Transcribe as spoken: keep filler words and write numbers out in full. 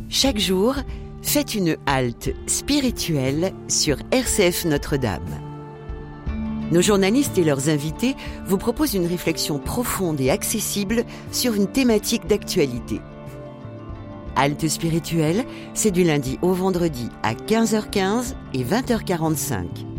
Chaque jour, faites une halte spirituelle sur R C F Notre-Dame. Nos journalistes et leurs invités vous proposent une réflexion profonde et accessible sur une thématique d'actualité. Halte spirituelle, c'est du lundi au vendredi à quinze heures quinze et vingt heures quarante-cinq.